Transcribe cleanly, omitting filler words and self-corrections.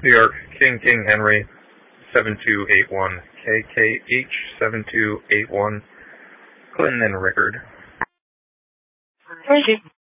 New York, King Henry, 7281. KKH 7281. Clinton and Rickard. Thank you.